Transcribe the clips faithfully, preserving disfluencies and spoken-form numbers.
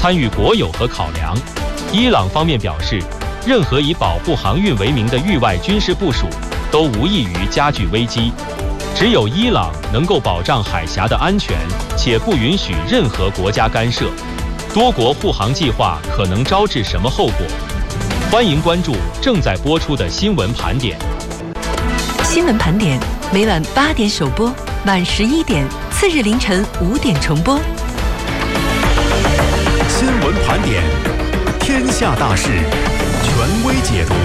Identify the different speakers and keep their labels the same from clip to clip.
Speaker 1: 参与国有和考量。伊朗方面表示，任何以保护航运为名的域外军事部署都无异于加剧危机。只有伊朗能够保障海峡的安全，且不允许任何国家干涉。多国护航计划可能招致什么后果？欢迎关注正在播出的新闻盘点。
Speaker 2: 新闻盘点每晚八点首播，晚十一点，次日凌晨五点重播。
Speaker 3: 新闻盘点，天下大事，权威解读。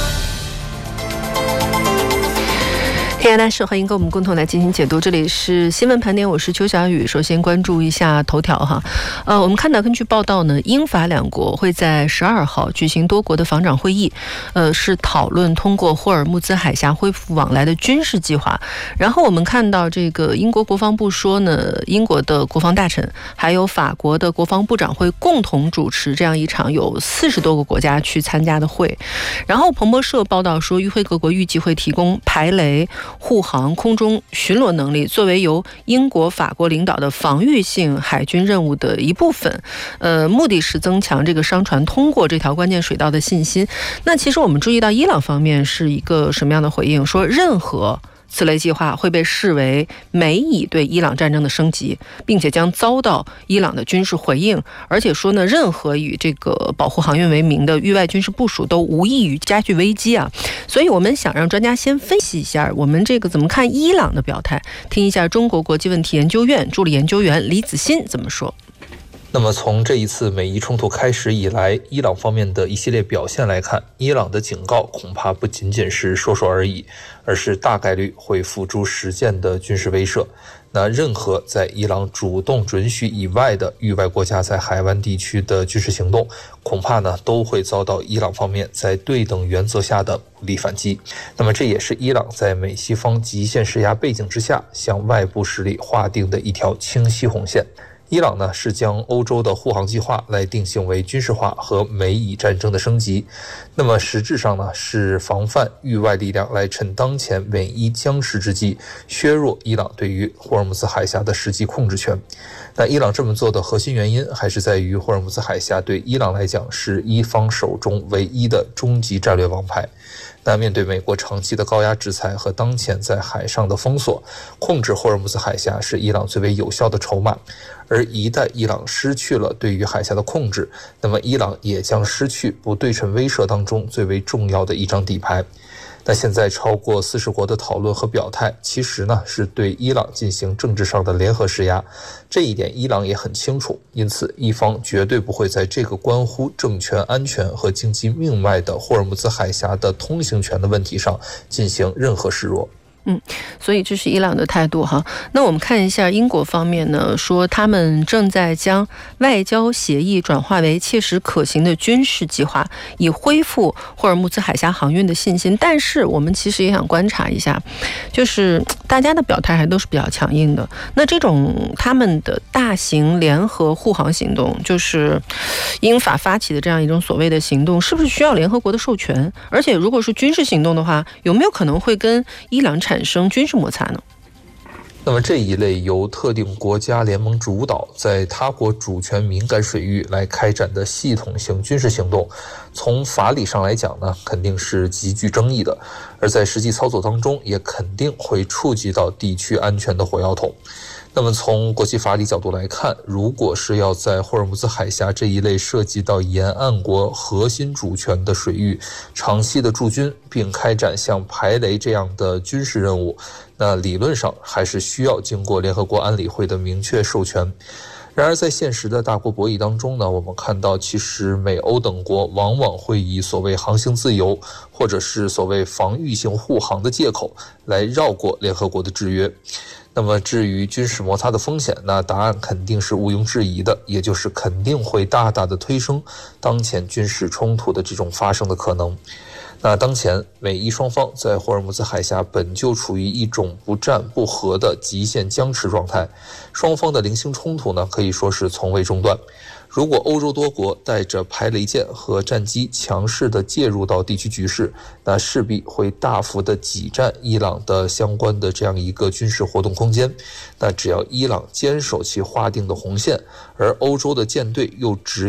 Speaker 2: 天下大事，欢迎跟我们共同来进行解读。这里是新闻盘点，我是邱小雨。首先关注一下头条哈，呃，我们看到根据报道呢，英法两国会在十二号举行多国的防长会议，呃，是讨论通过霍尔木兹海峡恢复往来的军事计划。然后我们看到这个英国国防部说呢，英国的国防大臣还有法国的国防部长会共同主持这样一场有四十多个国家去参加的会。然后彭博社报道说，与会各国预计会提供排雷、护航、空中巡逻能力，作为由英国、法国领导的防御性海军任务的一部分。呃，目的是增强这个商船通过这条关键水道的信心。那其实我们注意到伊朗方面是一个什么样的回应？说任何此类计划会被视为美以对伊朗战争的升级，并且将遭到伊朗的军事回应。而且说呢，任何以这个保护航运为名的域外军事部署都无异于加剧危机啊。所以我们想让专家先分析一下我们这个怎么看伊朗的表态，听一下中国国际问题研究院助理研究员李子欣怎么说。
Speaker 4: 那么从这一次美伊冲突开始以来，伊朗方面的一系列表现来看，伊朗的警告恐怕不仅仅是说说而已，而是大概率会付诸实践的军事威慑。那任何在伊朗主动准许以外的域外国家在海湾地区的军事行动，恐怕呢都会遭到伊朗方面在对等原则下的武力反击。那么这也是伊朗在美西方极限施压背景之下，向外部势力划定的一条清晰红线。伊朗呢是将欧洲的护航计划来定性为军事化和美以战争的升级，那么实质上呢是防范域外力量来趁当前美伊僵持之际削弱伊朗对于霍尔木兹海峡的实际控制权。那伊朗这么做的核心原因还是在于霍尔木兹海峡对伊朗来讲是伊方手中唯一的终极战略王牌。那面对美国长期的高压制裁和当前在海上的封锁，控制霍尔木兹海峡是伊朗最为有效的筹码。而一旦伊朗失去了对于海峡的控制，那么伊朗也将失去不对称威慑当中最为重要的一张底牌。那现在超过四十国的讨论和表态，其实呢是对伊朗进行政治上的联合施压，这一点伊朗也很清楚，因此伊方绝对不会在这个关乎政权安全和经济命脉的霍尔木兹海峡的通行权的问题上进行任何示弱。
Speaker 2: 嗯，所以这是伊朗的态度哈。那我们看一下英国方面呢，说他们正在将外交协议转化为切实可行的军事计划，以恢复霍尔木兹海峡航运的信心。但是我们其实也想观察一下，就是大家的表态还都是比较强硬的。那这种他们的大型联合护航行动，就是英法发起的这样一种所谓的行动，是不是需要联合国的授权？而且如果是军事行动的话，有没有可能会跟伊朗产产生军事摩擦呢？
Speaker 4: 那么这一类由特定国家联盟主导，在他国主权敏感水域来开展的系统性军事行动，从法理上来讲呢，肯定是极具争议的，而在实际操作当中，也肯定会触及到地区安全的火药桶。那么从国际法理角度来看，如果是要在霍尔木兹海峡这一类涉及到沿岸国核心主权的水域长期的驻军，并开展像排雷这样的军事任务，那理论上还是需要经过联合国安理会的明确授权。然而在现实的大国博弈当中呢，我们看到其实美欧等国往往会以所谓航行自由或者是所谓防御性护航的借口来绕过联合国的制约。那么至于军事摩擦的风险，那答案肯定是毋庸置疑的，也就是肯定会大大的推升当前军事冲突的这种发生的可能。那当前美伊双方在霍尔木兹海峡本就处于一种不战不和的极限僵持状态，双方的零星冲突呢可以说是从未中断。如果欧洲多国带着排雷舰和战机强势地介入到地区局势，那势必会大幅地挤占伊朗的相关的这样一个军事活动空间。那只要伊朗坚守其划定的红线，而欧洲的舰队又只